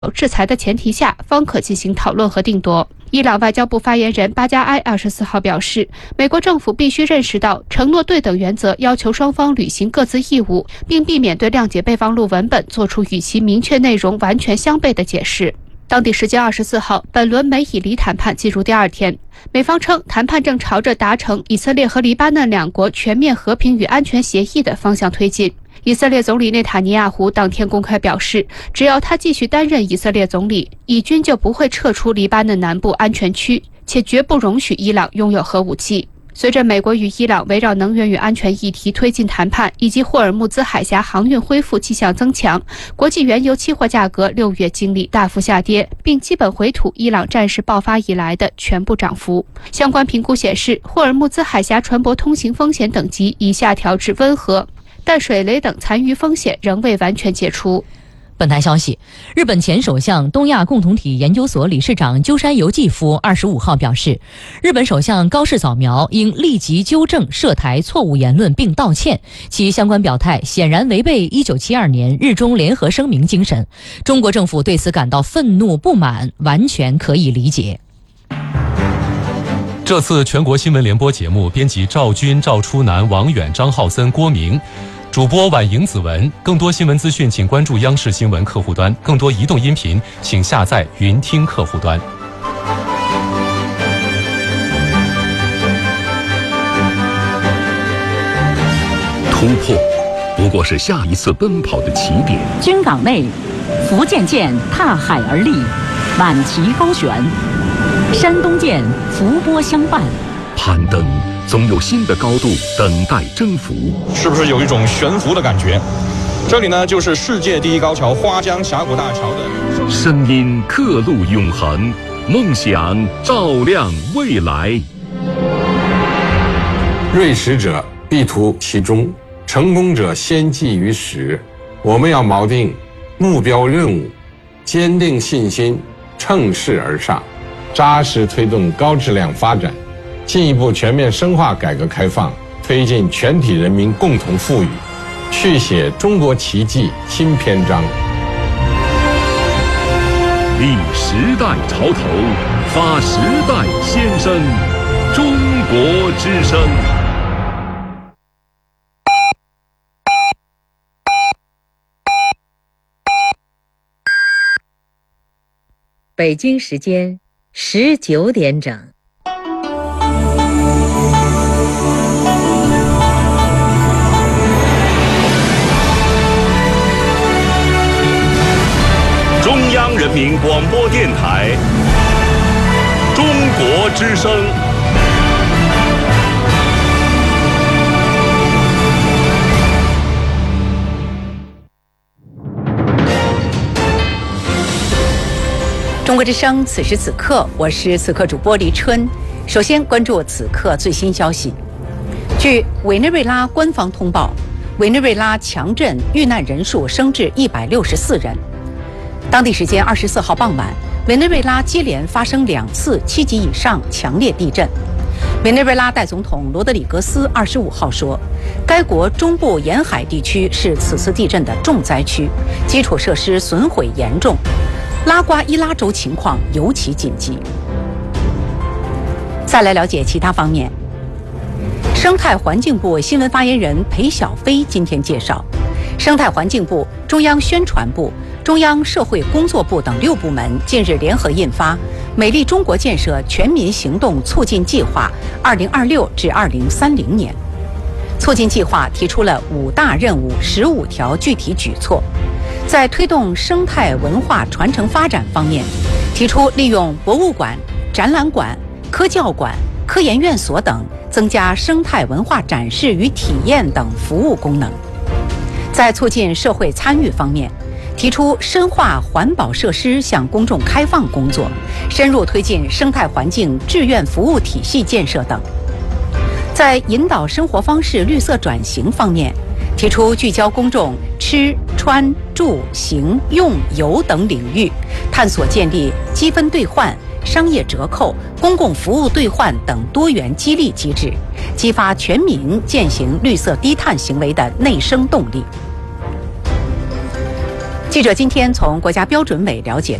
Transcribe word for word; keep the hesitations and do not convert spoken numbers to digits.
制裁的前提下，方可进行讨论和定夺。伊朗外交部发言人巴加埃二十四号表示，美国政府必须认识到承诺对等原则要求双方履行各自义务，并避免对谅解备忘录文本做出与其明确内容完全相悖的解释。当地时间二十四号，本轮美以黎谈判进入第二天，美方称谈判正朝着达成以色列和黎巴嫩两国全面和平与安全协议的方向推进。以色列总理内塔尼亚胡当天公开表示，只要他继续担任以色列总理，以军就不会撤出黎巴嫩南部安全区，且绝不容许伊朗拥有核武器。随着美国与伊朗围绕能源与安全议题推进谈判，以及霍尔木兹海峡航运恢复迹象增强，国际原油期货价格六月经历大幅下跌，并基本回吐伊朗战事爆发以来的全部涨幅。相关评估显示，霍尔木兹海峡船舶通行风险等级已下调至温和，但水雷等残余风险仍未完全解除。 本台消息，日本前首相、东亚共同体研究所理事长鸠山由纪夫二十五号表示，日本首相高市早苗应立即纠正涉台错误言论并道歉，其相关表态显然违背一九七二年日中联合声明精神。中国政府对此感到愤怒不满，完全可以理解。 这次全国新闻联播节目，编辑赵军、赵初南、王远、张浩森、郭明，主播婉莹、子文。更多新闻资讯，请关注央视新闻客户端；更多移动音频，请下载云听客户端。 突破不过是下一次奔跑的起点。 军港内，福建舰踏海而立，满旗高悬；山东舰伏波相伴。 攀登总有新的高度等待征服， 是不是有一种悬浮的感觉？这里呢，就是世界第一高桥花江峡谷大桥的声音，刻录永恒，梦想照亮未来。 锐识者必图其中，成功者先记于始。我们要锚定目标任务，坚定信心，乘势而上，扎实推动高质量发展，进一步全面深化改革开放，推进全体人民共同富裕，续写中国奇迹新篇章。 立时代潮头，发时代先声，中国之声。 北京时间十九点整。 中央人民广播电台，中国之声。 中国之声，此时此刻，我是此刻主播黎春。首先关注此刻最新消息。据委内瑞拉官方通报，委内瑞拉强震遇难人数升至一百六十四人。当地时间二十四号傍晚，委内瑞拉接连发生两次七级以上强烈地震。委内瑞拉代总统罗德里格斯二十五号说，该国中部沿海地区是此次地震的重灾区，基础设施损毁严重。拉瓜伊拉州情况尤其紧急。再来了解其他方面。生态环境部新闻发言人裴晓飞今天介绍，生态环境部、中央宣传部、中央社会工作部等六部门近日联合印发《美丽中国建设全民行动促进计划（二零二六至二零三零年）》。促进计划提出了五大任务、十五条具体举措。在推动生态文化传承发展方面，提出利用博物馆、展览馆、科教馆、科研院所等，增加生态文化展示与体验等服务功能。在促进社会参与方面，提出深化环保设施向公众开放工作，深入推进生态环境志愿服务体系建设等。在引导生活方式绿色转型方面，提出聚焦公众吃、穿、住、行、用、游等领域，探索建立积分兑换、商业折扣、公共服务兑换等多元激励机制，激发全民践行绿色低碳行为的内生动力。 记者今天从国家标准委了解